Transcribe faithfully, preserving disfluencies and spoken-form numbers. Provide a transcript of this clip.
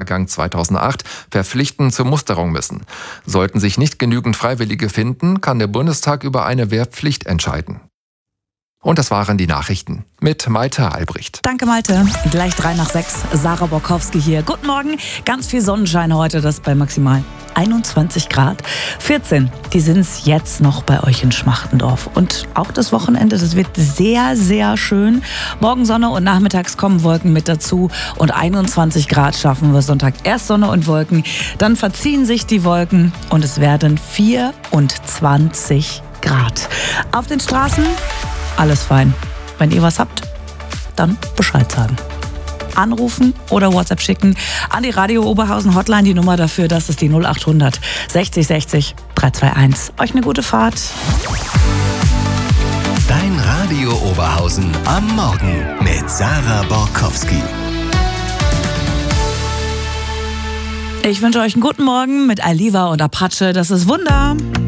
Jahrgang zweitausendacht verpflichtend zur Musterung müssen. Sollten sich nicht genügend Freiwillige finden, kann der Bundestag über eine Wehrpflicht entscheiden. Und das waren die Nachrichten mit Malte Albrecht. Danke, Malte. Gleich drei nach sechs. Sarah Borkowski hier. Guten Morgen. Ganz viel Sonnenschein heute, das bei maximal einundzwanzig Grad. vierzehn, die sind es jetzt noch bei euch in Schmachtendorf. Und auch das Wochenende, das wird sehr, sehr schön. Morgen Sonne und nachmittags kommen Wolken mit dazu. Und einundzwanzig Grad schaffen wir Sonntag. Erst Sonne und Wolken, dann verziehen sich die Wolken und es werden vierundzwanzig Grad. Auf den Straßen alles fein. Wenn ihr was habt, dann Bescheid sagen. Anrufen oder WhatsApp schicken an die Radio Oberhausen Hotline. Die Nummer dafür, das ist die null acht hundert sechzig sechzig dreihunderteinundzwanzig. Euch eine gute Fahrt. Dein Radio Oberhausen am Morgen mit Sarah Borkowski. Ich wünsche euch einen guten Morgen mit Aliva und Apache. Das ist Wunder.